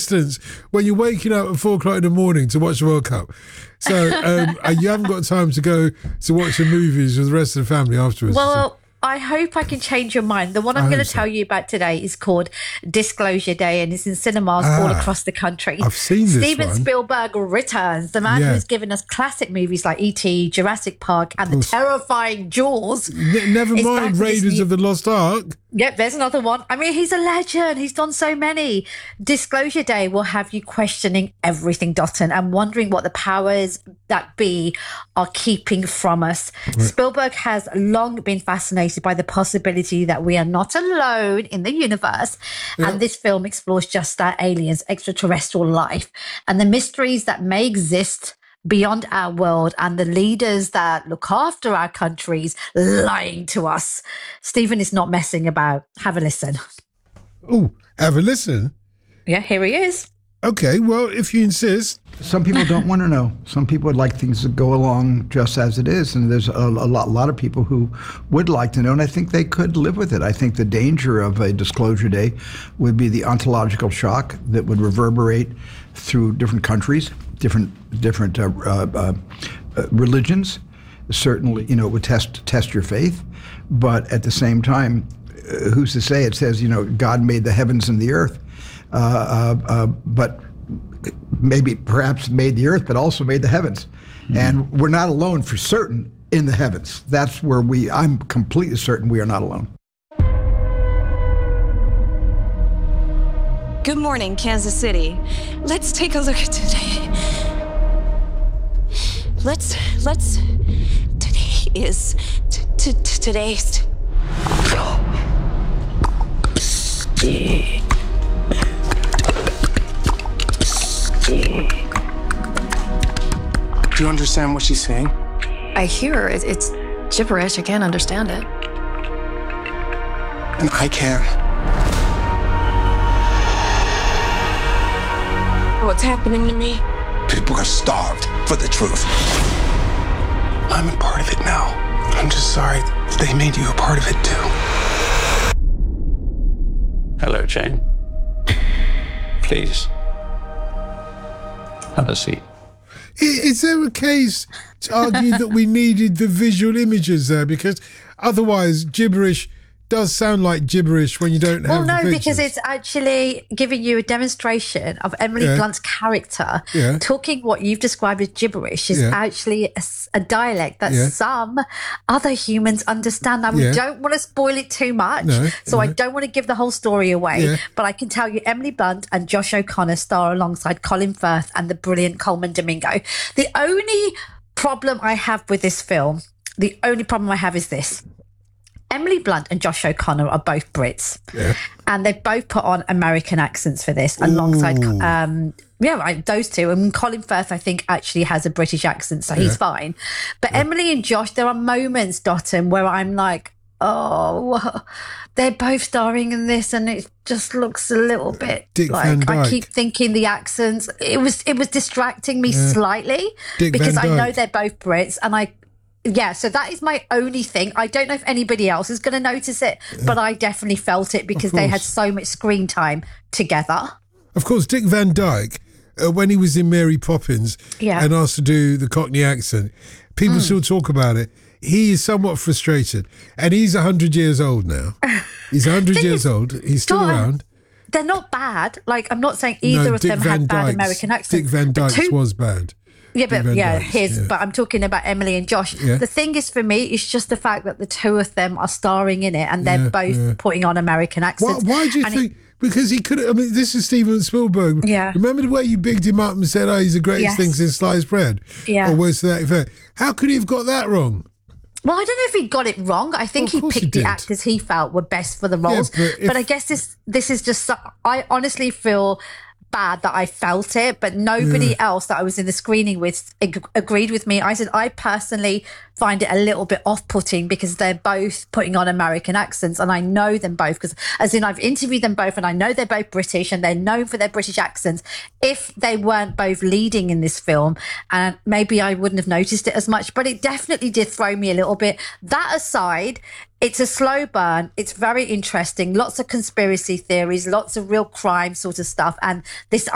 instance, when you're waking up at 4:00 in the morning to watch the World Cup, so and you haven't got time to go to watch the movies with the rest of the family afterwards. Well, I hope I can change your mind. The one I'm going to tell you about today is called Disclosure Day, and it's in cinemas all across the country. I've seen this Steven one. Spielberg returns, the man who's given us classic movies like E.T., Jurassic Park, and the terrifying Jaws. Never mind Raiders of the Lost Ark. Yep, there's another one. I mean, he's a legend. He's done so many. Disclosure Day will have you questioning everything, Dotun, and wondering what the powers that be are keeping from us. Right. Spielberg has long been fascinated by the possibility that we are not alone in the universe. Yep. And this film explores just that: aliens, extraterrestrial life, and the mysteries that may exist beyond our world, and the leaders that look after our countries lying to us. Stephen is not messing about. Have a listen. Oh, have a listen? Yeah, here he is. Okay, well, if you insist. Some people don't want to know. Some people would like things to go along just as it is, and there's a lot of people who would like to know, and I think they could live with it. I think the danger of a Disclosure Day would be the ontological shock that would reverberate through different countries, different religions. Certainly, it would test your faith, but at the same time, who's to say? It says, God made the heavens and the earth, but perhaps made the earth, but also made the heavens. Mm-hmm. And we're not alone for certain in the heavens. That's where I'm completely certain we are not alone. Good morning, Kansas City. Let's take a look at today. Today's. Do you understand what she's saying? I hear her. It's gibberish. I can't understand it. And I can. What's happening to me? People are starved for the truth. I'm a part of it now. I'm just sorry that they made you a part of it too. Hello, Jane. Please. Have a seat. Is there a case to argue that we needed the visual images there? Because otherwise, gibberish does sound like gibberish when you don't have the pictures. Because it's actually giving you a demonstration of Emily Blunt's character. Talking what you've described as gibberish is actually a dialect that some other humans understand. Now, we don't want to spoil it too much, I don't want to give the whole story away, but I can tell you Emily Blunt and Josh O'Connor star alongside Colin Firth and the brilliant Coleman Domingo. The only problem I have with this film, is this. Emily Blunt and Josh O'Connor are both Brits, and they've both put on American accents for this alongside, those two. And Colin Firth, I think, actually has a British accent, so he's fine. But Emily and Josh, there are moments, Dotun, where I'm like, oh, they're both starring in this, and it just looks a little bit Dick Van Dyke. I keep thinking the accents. It was distracting me slightly because I know they're both Brits, and so that is my only thing. I don't know if anybody else is going to notice it, but I definitely felt it because they had so much screen time together. Of course, Dick Van Dyke, when he was in Mary Poppins and asked to do the Cockney accent, people still talk about it. He is somewhat frustrated, and he's 100 years old now. He's 100 years old. He's still around. They're not bad. Like, I'm not saying either of them had bad American accents. Dick Van Dyke's was bad. Yeah, but but I'm talking about Emily and Josh. Yeah. The thing is, for me, it's just the fact that the two of them are starring in it, and they're both putting on American accents. Why do you think? Because he could. I mean, this is Steven Spielberg. Yeah. Remember the way you bigged him up and said, "Oh, he's the greatest thing since sliced bread." Yeah. Or words to that effect. How could he have got that wrong? Well, I don't know if he got it wrong. I think he picked the actors he felt were best for the roles. Yeah, but I guess this is just. I honestly feel bad that I felt it, but nobody else that I was in the screening with agreed with me. I said I personally find it a little bit off-putting because they're both putting on American accents, and I know them both because, as in, I've interviewed them both, and I know they're both British and they're known for their British accents. If they weren't both leading in this film, and maybe I wouldn't have noticed it as much, but it definitely did throw me a little bit. That aside, it's a slow burn. It's very interesting. Lots of conspiracy theories, lots of real crime sort of stuff, and this